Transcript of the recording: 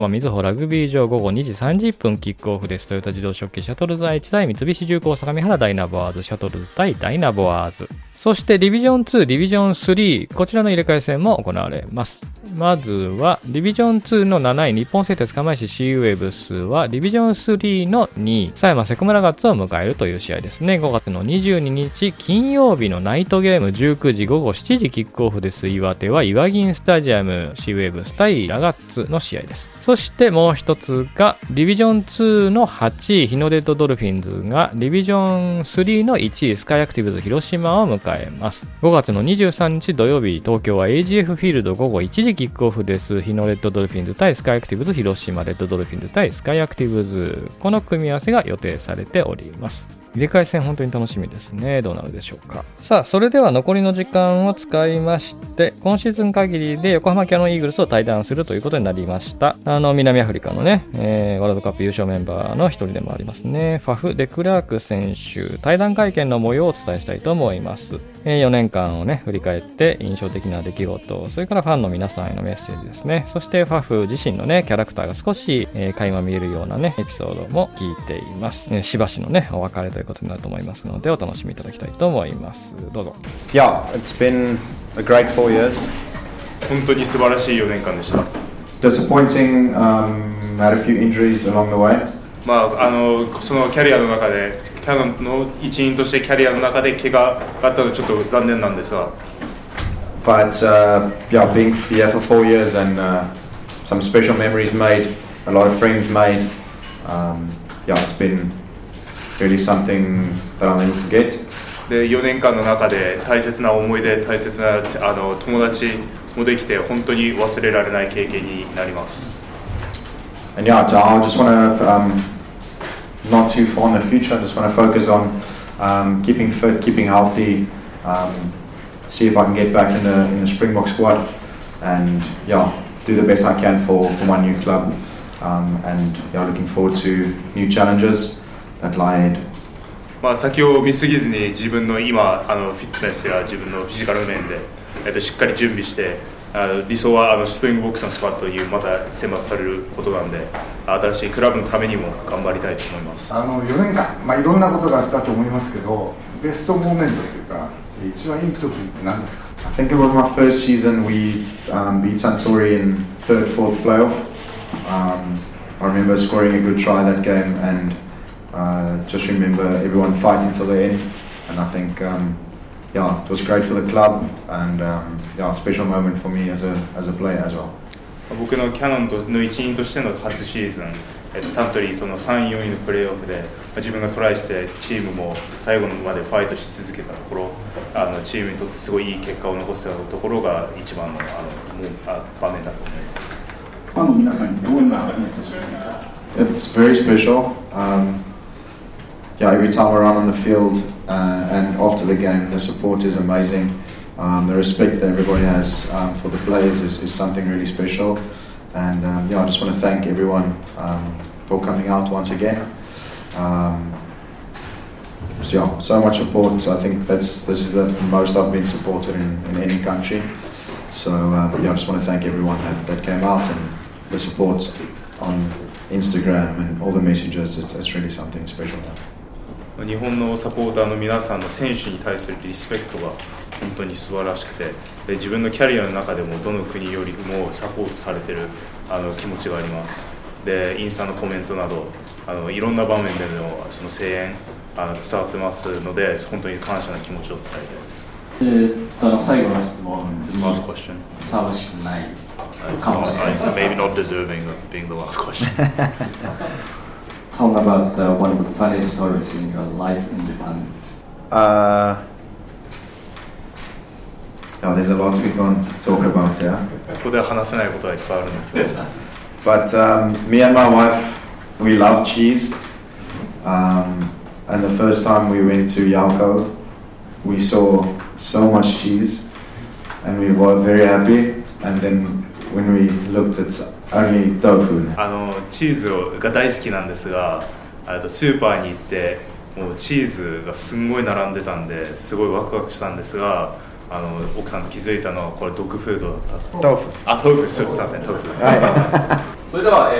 みずほラグビー場午後2時30分キックオフです。トヨタ自動車系シャトルズ愛知対三菱重工相模原ダイナボアーズ、シャトルズ対ダイナボアーズ。そしてディビジョン2、ディビジョン3、こちらの入れ替え戦も行われます。まずはディビジョン2の7位日本製鉄釜石シーウェーブスはディビジョン3の2位狭山セクムラガッツを迎えるという試合ですね。5月の22日金曜日のナイトゲーム19時午後7時キックオフです。岩手は岩銀スタジアムシーウェーブス対ラガッツの試合です。そしてもう一つがディビジョン2の8位日の出とドルフィンズがディビジョン3の1位スカイアクティブズ広島を迎えます。5月の23日土曜日東京は AGF フィールド午後1時キックオフです。日のレッドドルフィンズ対スカイアクティブズ広島、レッドドルフィンズ対スカイアクティブズ、この組み合わせが予定されております。入れ替え戦本当に楽しみですね。どうなるでしょうか。さあ、それでは残りの時間を使いまして、今シーズン限りで横浜キヤノンイーグルスを退団するということになりました。南アフリカのね、ワールドカップ優勝メンバーの一人でもありますね。ファフ・デクラーク選手、退団会見の模様をお伝えしたいと思います。4年間をね、振り返って印象的な出来事、それからファンの皆さんへのメッセージですね。そしてファフ自身のね、キャラクターが少し、垣間見えるようなね、エピソードも聞いています。しばしのね、お別れということになると思いますので、お楽しみいただきたいと思います。どうぞ。 Yeah, it's been a great 4 years. 本当に素晴らしい4年間でした。 Disappointing, had a few injuries along the way. そのキャリアの中で、キャノンの一員としてキャリアの中で怪我があったのはちょっと残念なんですが。 But yeah, being here for 4 years and some special memories made, a lot of friends made. Yeah, it's been really something that I'll never forget. で4年間の中で大切な思い出、大切な友達もできて本当に忘れられない経験になります。 And yeah, I just want to not too far in the future. I just want to focus on keeping fit, keeping healthy. See if I can get back in the Springbok squad, and yeah, do the best I can for my new club. And yeah, looking forward to new challenges that lie ahead. 先を見すぎずに自分の今フィットネスや自分のフィジカル面で、しっかり準備して、理想はスプリングボックスのスクワットにまた選抜されることなんで、新しいクラブのためにも頑張りたいと思います。 4年間、いろんなことがあったと思いますけど、ベストモーメントというか一番いい時って何ですか？ I think it was my first season. We beat Suntory in third, fourth playoff. I remember scoring a good try that game, and just remember everyone fighting till the end. And I think, yeah, it was great for the club, and yeah, a special moment for me as a player as well. 僕のキャノンの一員としての初シーズン、サントリーとの3位4位のプレーオフで自分がトライしてチームも最後までファイトし続けたところ、チームにとってすごいいい結果を残せたところが一番の場面だと思います。 ファンの皆さんにどんなメッセージを伝えますか？ It's very special. Yeah, every time we're on the field and after the game, the support is amazing. The respect that everybody has for the players is something really special. And yeah, I just want to thank everyone for coming out once again. So, yeah, so much support. I think this is the most I've been supported in any country. So yeah, I just want to thank everyone that came out, and the support on Instagram and all the messages. It's really something special. 日本のサポーターの皆さんの選手に対するリスペクトが本当に素晴らしくて、で自分のキャリアの中でもどの国よりもサポートされている気持ちがあります。でインスタのコメントなどいろんな場面でのその声援伝わってますので、本当に感謝の気持ちを伝えたいです。 最後の質問に Last question. ふさわしくないかもしれない。 Maybe not deserving of being the last question. Tell me about one of the funniest stories in your life in Japan. Yeah, there's a lot we can't talk about here. ここでは話せないことはいっぱいあるんですけど。 But me and my wife, we love cheese. And the first time we went to Yalco, we saw so much cheese, and we were very happy. And then when we looked, it's only tofu. チーズが大好きなんですが、スーパーに行ってもうチーズがすんごい並んでたんで、すごいワクワクしたんですが、奥さんと気づいたのはこれドッグフードだった。 豆腐。 豆腐、すいません、豆腐。 それでは、